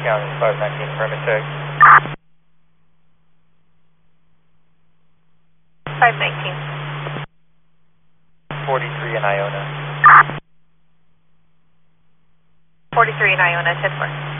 County 519, permit check. 519. 43 in Iona. 43 in Iona, 10-4.